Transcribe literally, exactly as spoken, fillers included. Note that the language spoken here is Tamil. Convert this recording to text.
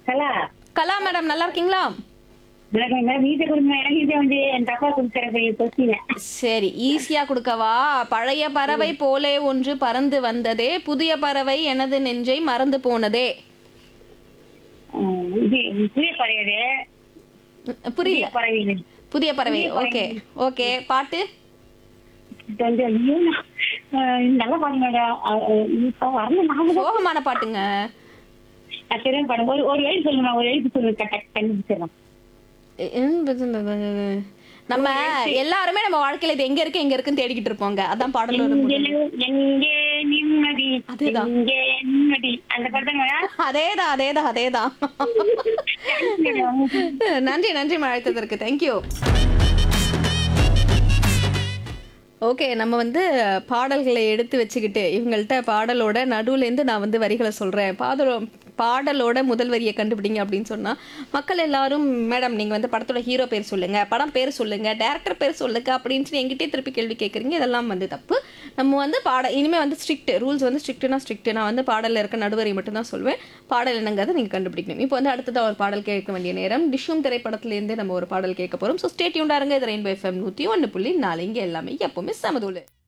கலா கலா மேடம் நல்லா இருக்கீங்களா? வணக்கங்க. வீட்டை கொடுங்க. எனக்கு இது வந்து என் தப்பா கொடுக்குற கொஸ்டின். சரி, ஈஸியா குடுக்கவா? பழைய பறவை போலே ஒன்று பறந்து வந்ததே, புதிய பறவை எனது நெஞ்சை மறந்து போனதே. இது புதிய பறவை. புரியல. புதிய பறவை. புதிய பறவை. புதிய பறவை. Okay okay. பாட்டு இது வந்து ஐயோ, நான், அஹ், நல்ல பாருங்க மேடம். இப்ப வரல ஞாபகம். சோகமான பாட்டுங்க. நான் தெரியும் படம். ஒரு ஒரு எழுதி சொல்லுங்க. ஒரு எழுதி சொல்லுங்க. கரெக்ட் கண்டுபிடிச்சிடலாம். நம்ம எல்லாருமே நம்ம வாழ்க்கையில இது எங்க இருக்கு எங்க இருக்குன்னு தேடிக்கிட்டு இருப்போங்க. அதான் பாடல் ஒரு எங்கே எங்கே நிம்மதி, அதேதான். எங்கே நிம்மதி, அந்த படம் மேடம். அதேதான் அதேதான் அதேதான். நன்றி நன்றி அழைத்ததற்கு. தேங்க்யூ. ஓகே, நம்ம வந்து பாடல்களை எடுத்து வச்சுக்கிட்டு இவங்கள்ட்ட பாடலோட நடுவுலேருந்து நான் வந்து வரிகளை சொல்கிறேன். பாடலோ பாடலோட முதல் வரியை கண்டுபிடிங்க அப்படின்னு சொன்னால் மக்கள் எல்லாரும் மேடம் நீங்கள் வந்து படத்தோட ஹீரோ பேர் சொல்லுங்கள், படம் பேர் சொல்லுங்கள், டேரக்டர் பேர் சொல்லுங்க அப்படின்னு சொல்லி எங்கிட்டே திருப்பி கேள்வி கேட்குறீங்க. இதெல்லாம் வந்து தப்பு. நம்ம வந்து பாட இனிமேல் வந்து ஸ்ட்ரிக்ட் ரூல்ஸ் வந்து ஸ்ட்ரிக்ட்னா ஸ்ட்ரிக்ட். நான் வந்து பாடலில் இருக்க நடுவரை மட்டும் தான் சொல்வேன். பாடல் என்னங்கிறத நீங்கள் கண்டுபிடிக்கணும். இப்போ வந்து அடுத்ததாக ஒரு பாடல் கேட்க வேண்டிய நேரம். டிஷ்யூம் திரைப்படத்துலேருந்து நம்ம ஒரு பாடல் கேட்க போகிறோம். ஸோ ஸ்டே டியூன்டா இருங்க. இது ரெயின்போ எஃப்எம் நூற்றி ஒன்று புள்ளி நாலு. இங்கே எல்லாமே எப்போவுமே சமதூளு.